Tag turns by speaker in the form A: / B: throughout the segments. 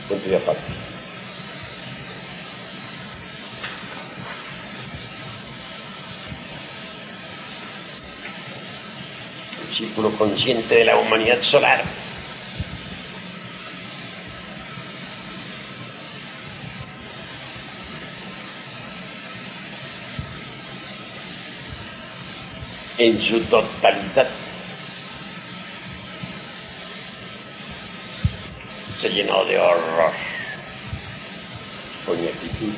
A: Punto y aparte. El círculo consciente de la humanidad solar. En su totalidad se llenó de horror por mi actitud,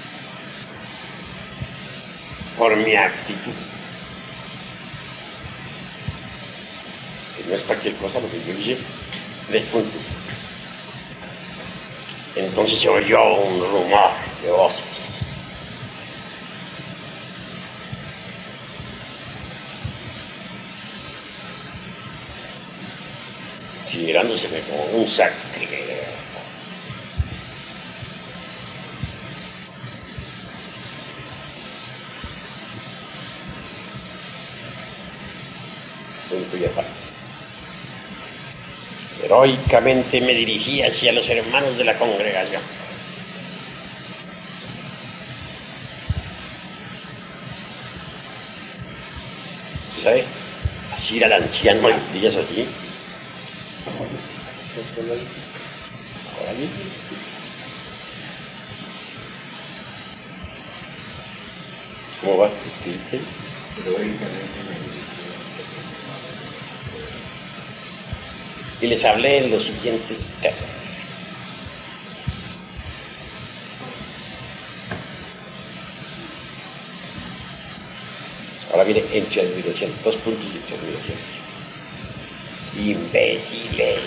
A: que no es cualquier cosa lo que yo hice, de punto. Entonces se oyó un rumor de voces. Mirándoseme como un sacrilegio. Punto y aparte. Heroicamente me dirigí hacia los hermanos de la congregación. ¿Sabe? Así era el anciano en días así. ¿Cómo va? Y les hablé en lo siguiente. Ahora viene entre admiración, 2 puntos de admiración. Imbéciles.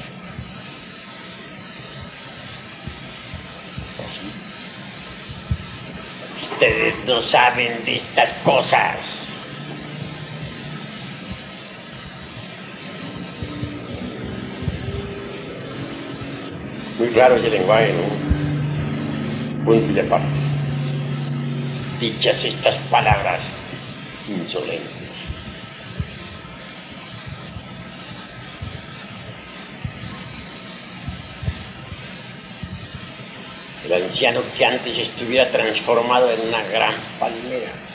A: Ustedes no saben de estas cosas. Muy raro ese lenguaje, ¿no? Punto y aparte. Dichas estas palabras insolentes. El anciano que antes estuviera transformado en una gran palmera